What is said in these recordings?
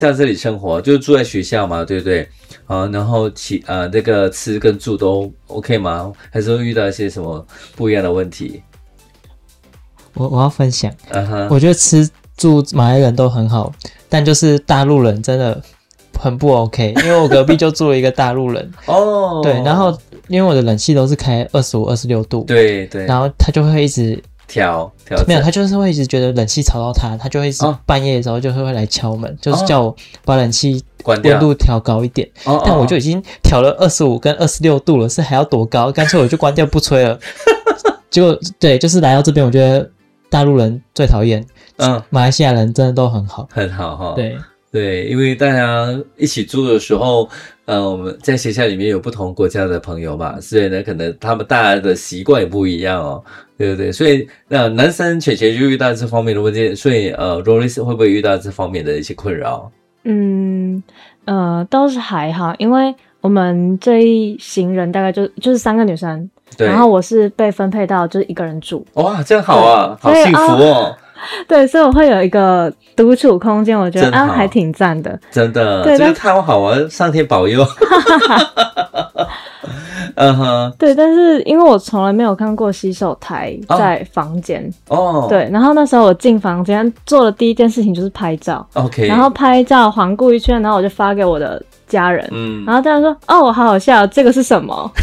在这里生活，就住在学校嘛，对不对？然后那个吃跟住都 OK 吗？还是会遇到一些什么不一样的问题？ 我要分享， 嗯我觉得吃住马来人都很好，但就是大陆人真的很不 OK， 因为我隔壁就住了一个大陆人哦， 对，然后因为我的冷气都是开25、26度， 对对， 然后他就会一直调没有，他就是会一直觉得冷气吵到他就会一直半夜的时候就会来敲门，就是叫我把冷气温度调高一点，但我就已经调了25跟26度了，是还要多高？干脆我就关掉不吹了。结果对，就是来到这边，我觉得大陆人最讨厌，马来西亚人真的都很好， 很好哈。 对对，因为大家一起住的时候，我们在学校里面有不同国家的朋友嘛，所以呢，可能他们大家的习惯也不一样哦，对不对？所以男生全就遇到这方面的问题，所以Roris 会不会遇到这方面的一些困扰？ 倒是还好，因为我们这一行人大概就是3个女生，然后我是被分配到就是一个人住。 哇，这样好啊，好幸福哦。 对，所以我会有一个独处空间，我觉得还挺赞的， 真的，这个太好啊，上天保佑。 对，但是因为我从来没有看过洗手台在房间对，然后那时候我进房间做的第一件事情就是拍照 ，OK， 然后拍照环顾一圈，然后我就发给我的家人，然后家人说我好好笑，这个是什么？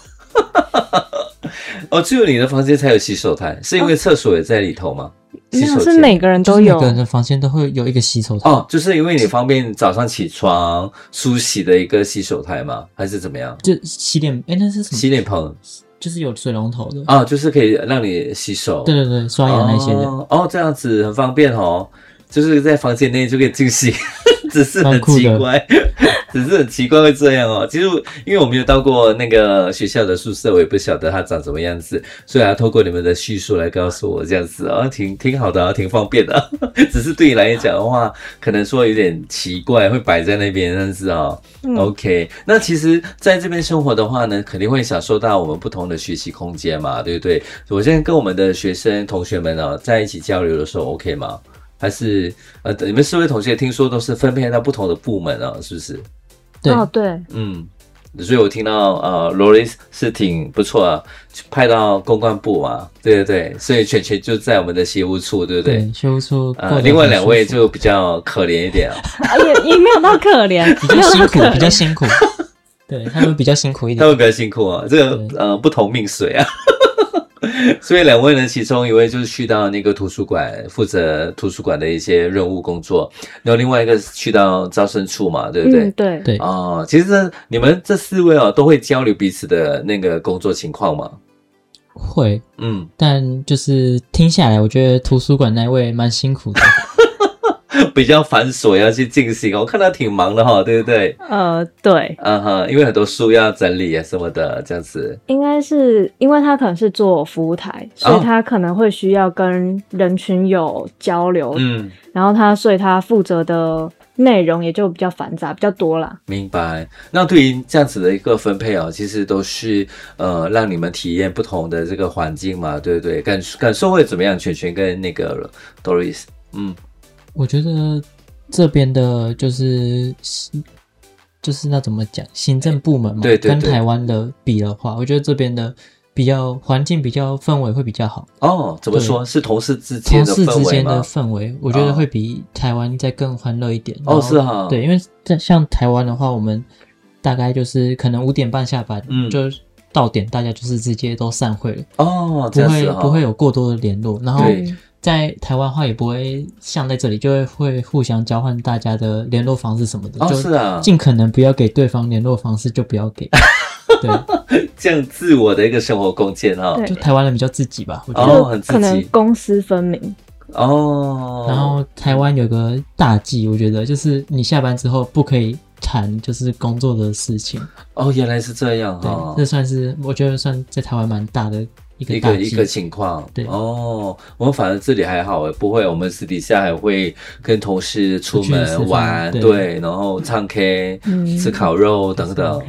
只有你的房间才有洗手台，是因为厕所也在里头吗？ 没有，是每个人都有， 每个人的房间都会有一个洗手台就是因为你方便早上起床梳洗的一个洗手台吗？还是怎么样？ 就洗脸，那是什么？ 洗脸盆， 就是有水龙头的就是可以让你洗手， 对对对，刷牙那些的这样子很方便哦，就是在房间内就可以进行。只是很奇怪，只是很奇怪会这样哦。其实因为我没有到过那个学校的宿舍，我也不晓得它长什么样子，所以要透过你们的叙述来告诉我这样子挺好的挺方便的。只是对你来讲的话，可能说有点奇怪，会摆在那边，但是OK。那其实在这边生活的话呢，肯定会享受到我们不同的学习空间嘛，对不对？我现在跟我们的学生同学们在一起交流的时候 OK 吗？还是你们4位同学听说都是分配到不同的部门是不是？ 对对， 所以我听到Roris 是挺不错啊，派到公关部嘛，对对对，所以全就在我们的协务处，对不对？ 对，协务处。 另外2位就比较可怜一点也没有到可怜， 比较辛苦，对，他们比较辛苦一点， 他们比较辛苦这个不同命水啊。所以2位呢，其中一位就是去到那个图书馆，负责图书馆的一些任务工作，然后另外一个去到招生处嘛，对不对？ 对对其实你们这4位都会交流彼此的那个工作情况吗？ 会，但就是听下来，我觉得图书馆那位蛮辛苦的。 比较繁琐要去进行我看他挺忙的对不对？ 对， 因为很多书要整理什么的，这样子。 应该是因为他可能是做服务台，所以他可能会需要跟人群有交流，然后所以他负责的内容也就比较繁杂，比较多啦。 明白。那对于这样子的一个分配其实都是让你们体验不同的这个环境嘛，对不对？感受会怎么样？全跟那个 Doris， 我觉得这边的就是那怎么讲，行政部门嘛， 对对对， 跟台湾的比的话，我觉得这边的环境比较氛围会比较好。 怎么说？是同事之间的氛围吗？ 同事之间的氛围，我觉得会比台湾再更欢乐一点。 是哈。对， 因为像台湾的话，我们大概就是可能5点半下班，就到点，大家就是直接都散会了。 这样子不会有过多的联络，然后。在台湾的话也不会像在这里就会互相交换大家的联络方式什么的， 是啊， 尽可能不要给对方联络方式就不要给。对， 这样自我的一个生活空间就台湾人比较自己吧，我觉得很自己， 可能公私分明。 然后台湾有个大忌，我觉得就是你下班之后不可以谈就是工作的事情。 原来是这样对，这算是我觉得算在台湾蛮大的一个情况。 对我们反正这里还好不会，我们私底下还会跟同事出门玩，对，然后唱 K、吃烤肉等等。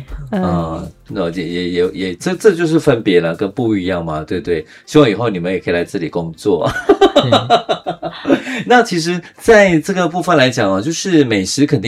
也这就是分别了，跟不一样嘛，对不对？希望以后你们也可以来这里工作。那其实在这个部分来讲就是美食肯定